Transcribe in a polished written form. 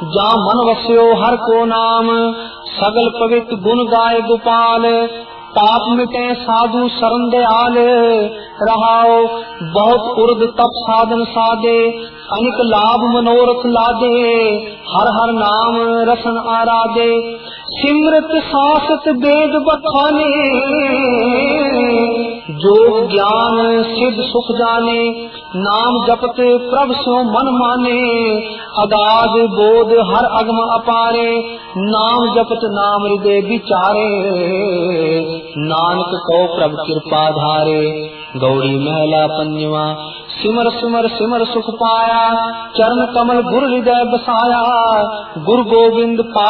जा मन वस्यो हर को नाम, सगल पवित्र गुण गाय गोपाल। पाप मिटे साधु शरण दयाल, रहाओ बहुत उर्द तप साधन साधे। अनिक लाभ मनोरथ लादे, हर हर नाम रसन आराधे। सिमरत सासत वेद बखाने, जोग ज्ञान सिद्ध सुख जाने। नाम जपत प्रभ सो मन माने, अगाध बोध हर अगम अपारे। नाम जपत नाम हृदय विचारे, नानक को प्रभ कृपा धारे। गौड़ी महला पंजवा। सिमर सिमर सिमर सुख पाया, चरण कमल गुर हृदय बसाया। गुरु गोविंद पा